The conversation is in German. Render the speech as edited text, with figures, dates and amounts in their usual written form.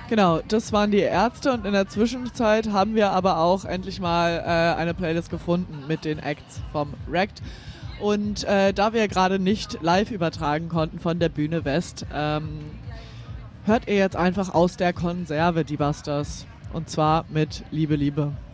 Genau, das waren die Ärzte und in der Zwischenzeit haben wir aber auch endlich mal eine Playlist gefunden mit den Acts vom Wrecked. Und da wir gerade nicht live übertragen konnten von der Bühne West, hört ihr jetzt einfach aus der Konserve die Busters. Und zwar mit Liebe, Liebe.